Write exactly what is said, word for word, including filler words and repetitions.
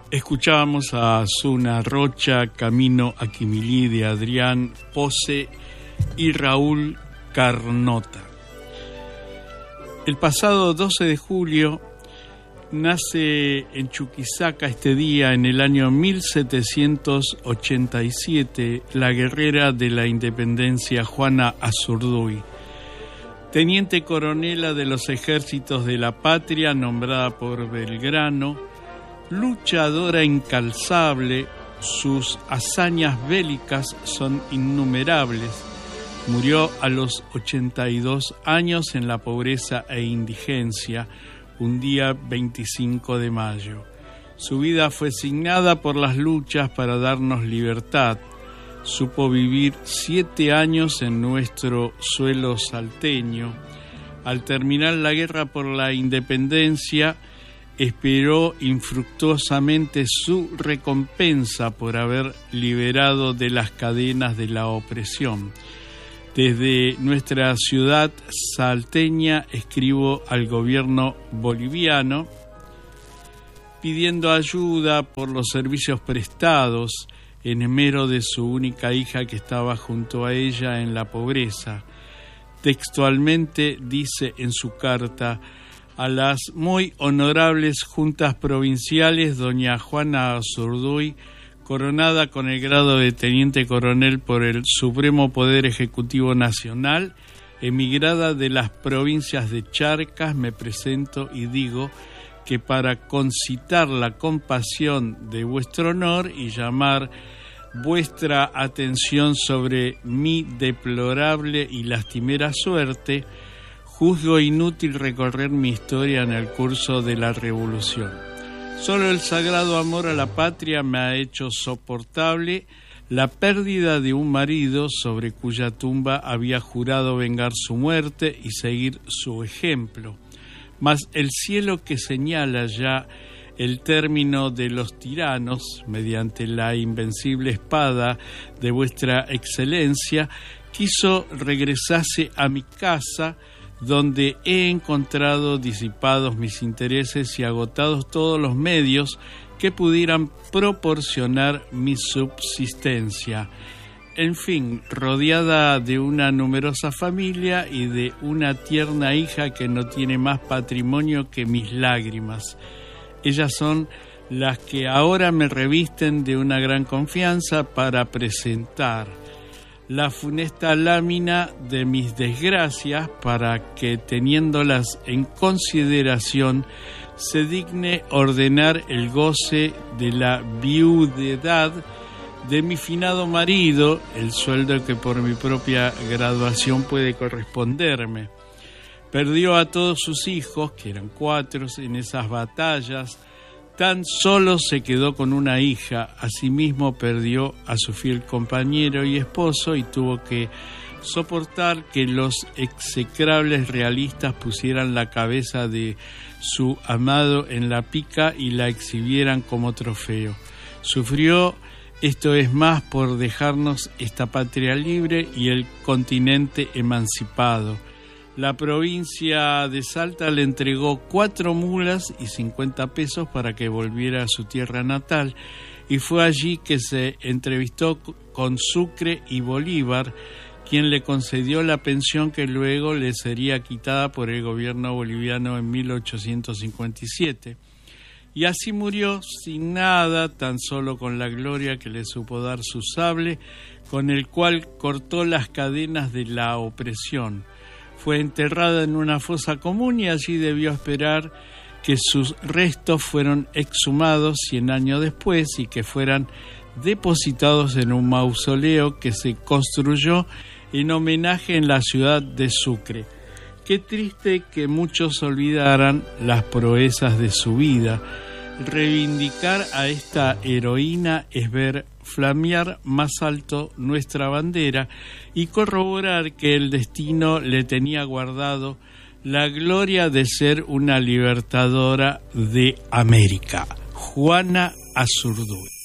Escuchábamos a Asuna Rocha, Camino Aquimilí de Adrián Pose y Raúl Carnota. El pasado doce de julio nace en Chuquisaca este día, en el año mil setecientos ochenta y siete, la guerrera de la independencia Juana Azurduy, teniente coronela de los ejércitos de la patria, nombrada por Belgrano, luchadora incansable. Sus hazañas bélicas son innumerables. Murió a los ochenta y dos años en la pobreza e indigencia, un día veinticinco de mayo. Su vida fue signada por las luchas para darnos libertad. Supo vivir siete años en nuestro suelo salteño. Al terminar la guerra por la independencia, esperó infructuosamente su recompensa por haber liberado de las cadenas de la opresión. Desde nuestra ciudad salteña escribo al gobierno boliviano pidiendo ayuda por los servicios prestados en esmero de su única hija que estaba junto a ella en la pobreza. Textualmente dice en su carta: a las muy honorables juntas provinciales, doña Juana Azurduy, coronada con el grado de teniente coronel por el Supremo Poder Ejecutivo Nacional, emigrada de las provincias de Charcas, me presento y digo que para concitar la compasión de vuestro honor y llamar vuestra atención sobre mi deplorable y lastimera suerte, juzgo inútil recorrer mi historia en el curso de la revolución. Solo el sagrado amor a la patria me ha hecho soportable la pérdida de un marido sobre cuya tumba había jurado vengar su muerte y seguir su ejemplo. Mas el cielo, que señala ya el término de los tiranos mediante la invencible espada de vuestra excelencia, quiso regresase a mi casa, donde he encontrado disipados mis intereses y agotados todos los medios que pudieran proporcionar mi subsistencia. En fin, rodeada de una numerosa familia y de una tierna hija que no tiene más patrimonio que mis lágrimas. Ellas son las que ahora me revisten de una gran confianza para presentar la funesta lámina de mis desgracias, para que, teniéndolas en consideración, se digne ordenar el goce de la viudedad de mi finado marido, el sueldo que por mi propia graduación puede corresponderme. Perdió a todos sus hijos, que eran cuatro, en esas batallas. Tan solo se quedó con una hija. Asimismo perdió a su fiel compañero y esposo y tuvo que soportar que los execrables realistas pusieran la cabeza de su amado en la pica y la exhibieran como trofeo. Sufrió, esto es más, por dejarnos esta patria libre y el continente emancipado. La provincia de Salta le entregó cuatro mulas y cincuenta pesos para que volviera a su tierra natal, y fue allí que se entrevistó con Sucre y Bolívar, quien le concedió la pensión que luego le sería quitada por el gobierno boliviano en mil ochocientos cincuenta y siete. Y así murió sin nada, tan solo con la gloria que le supo dar su sable, con el cual cortó las cadenas de la opresión. Fue enterrada en una fosa común y allí debió esperar que sus restos fueran exhumados cien años después y que fueran depositados en un mausoleo que se construyó en homenaje en la ciudad de Sucre. Qué triste que muchos olvidaran las proezas de su vida. Reivindicar a esta heroína es ver flamear más alto nuestra bandera y corroborar que el destino le tenía guardado la gloria de ser una libertadora de América. Juana Azurduy.